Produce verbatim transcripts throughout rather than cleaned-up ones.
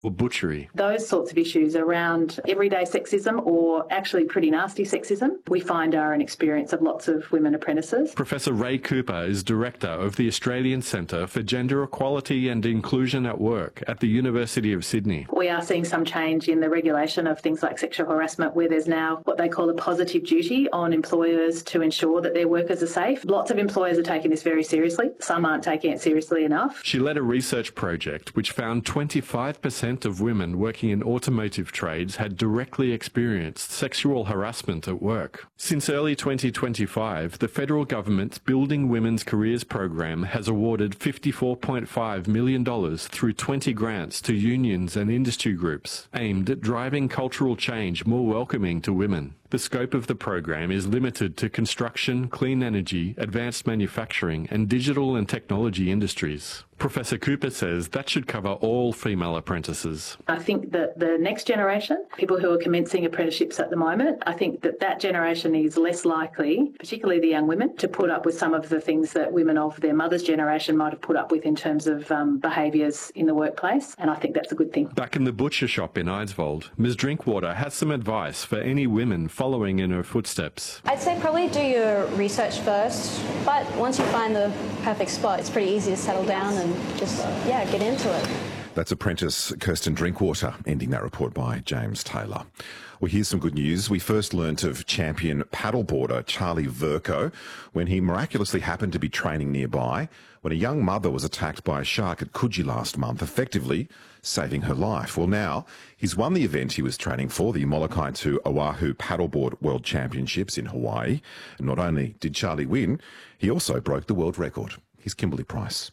or butchery. Those sorts of issues around everyday sexism or actually pretty nasty sexism, we find are an experience of lots of women apprentices. Professor Ray Cooper is Director of the Australian Centre for Gender Equality and Inclusion at Work at the University of Sydney. We are seeing some change in the regulation of things like sexual harassment, where there's now what they call a positive duty on employers to ensure that their workers are safe. Lots of employers are taking this very seriously. Some aren't taking it seriously enough. She led a research project which found twenty-five percent of women working in automotive trades had directly experienced sexual harassment at work. Since early twenty twenty-five, the federal government's Building Women's Careers program has awarded fifty-four point five million dollars through twenty grants to unions and industry groups aimed at driving cultural change more welcoming to women. The scope of the program is limited to construction, clean energy, advanced manufacturing and digital and technology industries. Professor Cooper says that should cover all female apprentices. I think that the next generation, people who are commencing apprenticeships at the moment, I think that that generation is less likely, particularly the young women, to put up with some of the things that women of their mother's generation might have put up with in terms of um, behaviours in the workplace, and I think that's a good thing. Back in the butcher shop in Eidsvold, Miz Drinkwater has some advice for any women following in her footsteps. I'd say probably do your research first, but once you find the perfect spot, it's pretty easy to settle down and just, yeah, get into it. That's apprentice Kirsten Drinkwater, ending that report by James Taylor. Well, here's some good news. We first learnt of champion paddleboarder Charlie Vercoe when he miraculously happened to be training nearby when a young mother was attacked by a shark at Coogee last month, effectively saving her life. Well, now he's won the event he was training for, the Molokai to Oahu Paddleboard World Championships in Hawaii. And not only did Charlie win, he also broke the world record. Here's Kimberly Price.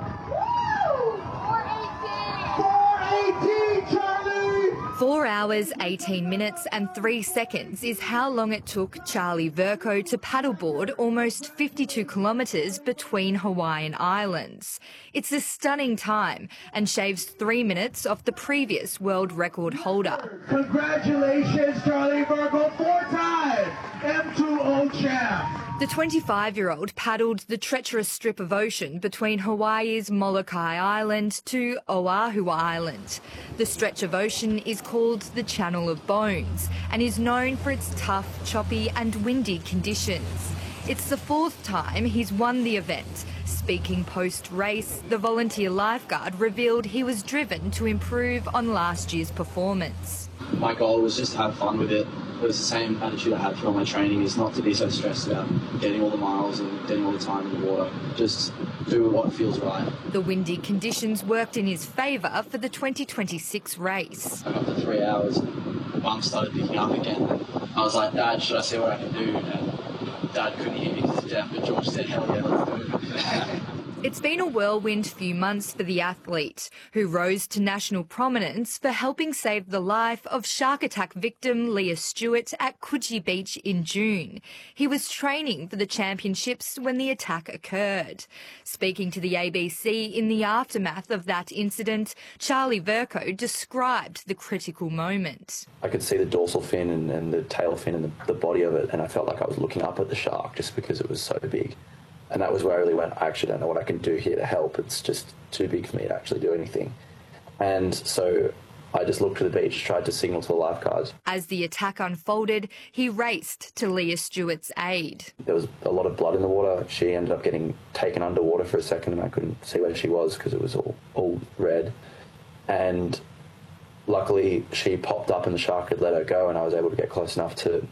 Four hours, eighteen minutes and three seconds is how long it took Charlie Vercoe to paddleboard almost fifty-two kilometres between Hawaiian islands. It's a stunning time and shaves three minutes off the previous world record holder. Congratulations, Charlie Vercoe, four-time M two O champ. The twenty-five-year-old paddled the treacherous strip of ocean between Hawaii's Molokai Island to Oahu Island. The stretch of ocean is called the Channel of Bones and is known for its tough, choppy and windy conditions. It's the fourth time he's won the event. Speaking post-race, the volunteer lifeguard revealed he was driven to improve on last year's performance. My goal was just to have fun with it. It was the same attitude I had for all my training, is not to be so stressed about getting all the miles and getting all the time in the water. Just do what feels right. The windy conditions worked in his favour for the twenty twenty-six race. I got to three hours and the bump started picking up again. I was like, Dad, should I see what I can do? And Dad couldn't hear me because he's deaf, but George said, hell yeah, let's do it. It's been a whirlwind few months for the athlete, who rose to national prominence for helping save the life of shark attack victim Leah Stewart at Coogee Beach in June. He was training for the championships when the attack occurred. Speaking to the A B C in the aftermath of that incident, Charlie Vercoe described the critical moment. I could see the dorsal fin and, and the tail fin and the, the body of it, and I felt like I was looking up at the shark just because it was so big. And that was where I really went, I actually don't know what I can do here to help. It's just too big for me to actually do anything. And so I just looked to the beach, tried to signal to the lifeguards. As the attack unfolded, he raced to Leah Stewart's aid. There was a lot of blood in the water. She ended up getting taken underwater for a second and I couldn't see where she was because it was all, all red. And luckily she popped up and the shark had let her go and I was able to get close enough to,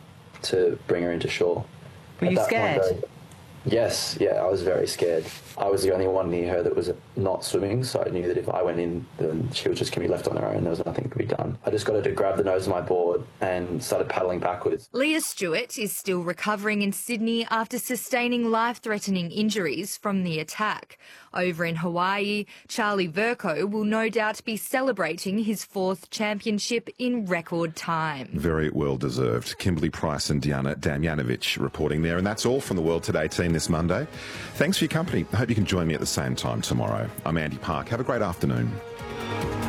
to bring her into shore. Were you scared? Point, though, Yes, yeah, I was very scared. I was the only one near her that was not swimming, so I knew that if I went in, then she was just going to be left on her own. There was nothing to be done. I just got her to grab the nose of my board and started paddling backwards. Leah Stewart is still recovering in Sydney after sustaining life-threatening injuries from the attack. Over in Hawaii, Charlie Vercoe will no doubt be celebrating his fourth championship in record time. Very well deserved. Kimberly Price and Diana Damjanovic reporting there. And that's all from the World Today team this Monday. Thanks for your company. I hope you can join me at the same time tomorrow. I'm Andy Park. Have a great afternoon.